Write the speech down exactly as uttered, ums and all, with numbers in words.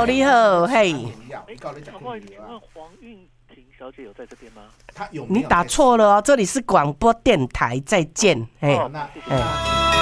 好，你好，嘿。 哎，不好意思，请问黄韵婷小姐有在这边吗？ 她有没有？ 你打错了哦，这里是广播电台，再见。哎， 哦，谢谢。